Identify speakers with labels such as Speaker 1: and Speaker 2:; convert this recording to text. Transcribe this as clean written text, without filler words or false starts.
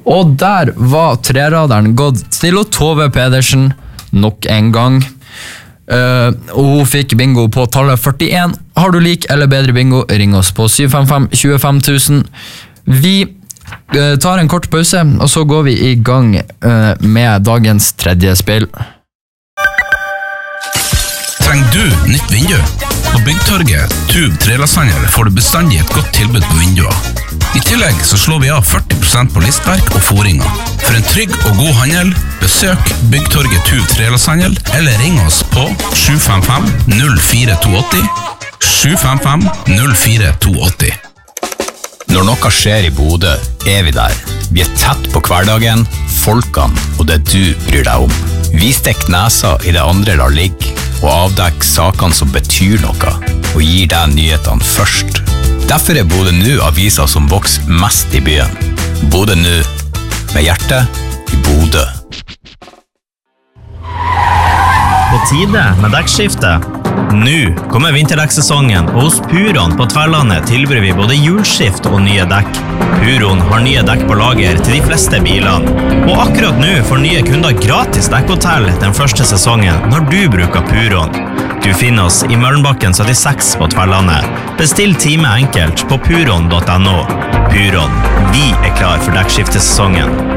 Speaker 1: Og der var treraderen gått til Tove Pedersen nok en gang. Og hun fikk bingo på tallet 41. Har du lik eller bedre bingo, ring oss på 755 25000. Vi tar en kort pause, og så går vi i gang med dagens tredje spill.
Speaker 2: Trenger du nytt vindu? På Byggtorget, Tube Trelasthandel får du bestandig et godt tilbud på vinduer. I tillegg så slår vi av 40% på listverk og foringer. For en trygg og god handel, besøk Byggtorget Tube Trelasthandel eller ring oss på 755-0428, 755-0428.
Speaker 3: Når noe skjer i Bodø, vi der. Vi tett på hverdagen, folkene og det du bryr deg om. Vi stikker nesa i det andre lar ligge, og avdekker sakene som betyr noe, og gir deg nyhetene først. Derfor Bodø Nå avisa som vokser mest i byen. Bodø Nå, med hjertet i Bodø.
Speaker 4: På tide med dekkskifte. Nå kommer vinterdekksesongen, og hos Puron på Tverlandet tilbyr vi både hjulskift og nye dekk. Puron har nye dekk på lager til de fleste bilene. Og akkurat nå får nye kunder gratis dekkhotell den første sesongen når du bruker Puron. Du finner oss i Møllenbakken 76 på Tverlandet. Bestill time enkelt på puron.no. Puron, vi klar for dekkskiftesesongen.